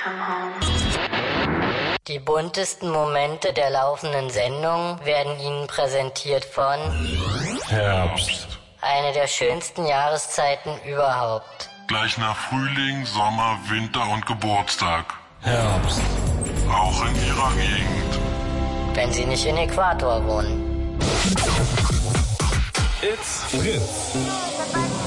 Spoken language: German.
Die buntesten Momente der laufenden Sendung werden Ihnen präsentiert von Herbst. Eine der schönsten Jahreszeiten überhaupt. Gleich nach Frühling, Sommer, Winter und Geburtstag. Herbst. Auch in Ihrer Gegend. Wenn Sie nicht in Äquator wohnen. It's Fritz.